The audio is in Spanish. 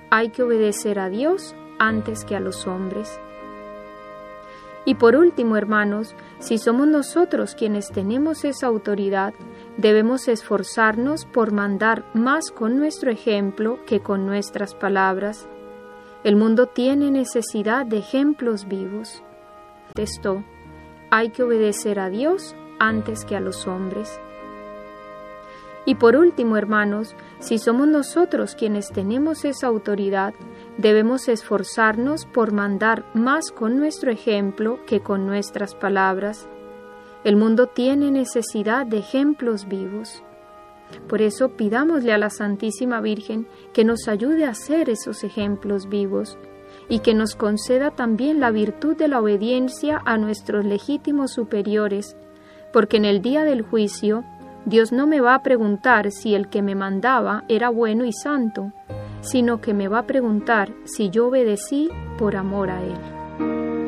hay que obedecer a Dios antes que a los hombres. Y por último, hermanos, si somos nosotros quienes tenemos esa autoridad, debemos esforzarnos por mandar más con nuestro ejemplo que con nuestras palabras. El mundo tiene necesidad de ejemplos vivos. Esto, hay que obedecer a Dios antes que a los hombres. Y por último, hermanos, si somos nosotros quienes tenemos esa autoridad, debemos esforzarnos por mandar más con nuestro ejemplo que con nuestras palabras. El mundo tiene necesidad de ejemplos vivos. Por eso pidámosle a la Santísima Virgen que nos ayude a ser esos ejemplos vivos y que nos conceda también la virtud de la obediencia a nuestros legítimos superiores, porque en el día del juicio Dios no me va a preguntar si el que me mandaba era bueno y santo, sino que me va a preguntar si yo obedecí por amor a Él.